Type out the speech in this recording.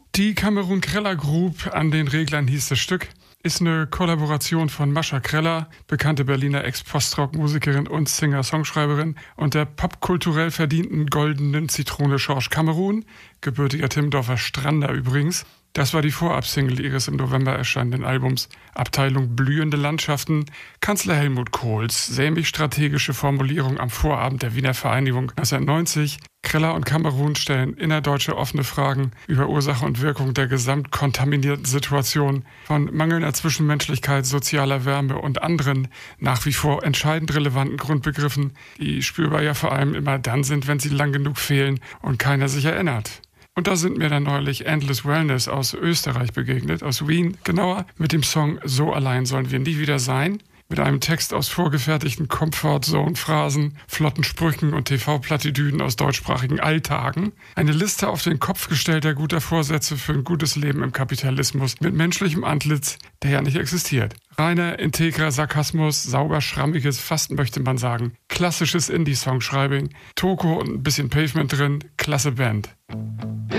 Die Kamerun Kreller Group, an den Reglern hieß das Stück, ist eine Kollaboration von Mascha Kreller, bekannte Berliner Ex-Postrock-Musikerin und Singer-Songschreiberin, und der popkulturell verdienten goldenen Zitrone Schorsch Kamerun, gebürtiger Timmendorfer Strander übrigens. Das war die Vorabsingle ihres im November erscheinenden Albums Abteilung Blühende Landschaften. Kanzler Helmut Kohls sämig strategische Formulierung am Vorabend der Wiener Vereinigung 1990. Kreller und Kamerun stellen innerdeutsche offene Fragen über Ursache und Wirkung der gesamtkontaminierten Situation, von mangelnder Zwischenmenschlichkeit, sozialer Wärme und anderen nach wie vor entscheidend relevanten Grundbegriffen, die spürbar ja vor allem immer dann sind, wenn sie lang genug fehlen und keiner sich erinnert. Und da sind mir dann neulich Endless Wellness aus Österreich begegnet, aus Wien, genauer mit dem Song So allein sollen wir nie wieder sein, mit einem Text aus vorgefertigten Comfort-Zone-Phrasen, flotten Sprüchen und TV-Plattitüden aus deutschsprachigen Alltagen. Eine Liste auf den Kopf gestellter guter Vorsätze für ein gutes Leben im Kapitalismus mit menschlichem Antlitz, der ja nicht existiert. Reiner, integrer Sarkasmus, sauber schrammiges, fast möchte man sagen, klassisches Indie-Songschreibing, Toko und ein bisschen Pavement drin, klasse Band.